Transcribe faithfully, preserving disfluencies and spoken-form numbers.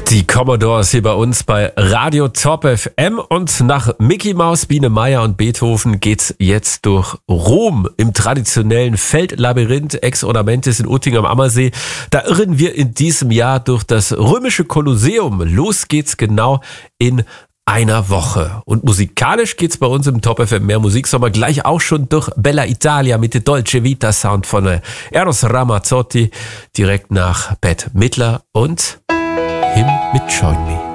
Die Commodores hier bei uns bei Radio Top F M und nach Mickey Maus, Biene Meier und Beethoven geht's jetzt durch Rom im traditionellen Feldlabyrinth Ex Ornamentis in Utting am Ammersee. Da irren wir in diesem Jahr durch das römische Kolosseum. Los geht's genau in einer Woche. Und musikalisch geht's bei uns im Top F M Mehr Musiksommer gleich auch schon durch Bella Italia mit dem Dolce Vita Sound von Eros Ramazzotti direkt nach Bette Midler und Him mit Join Me.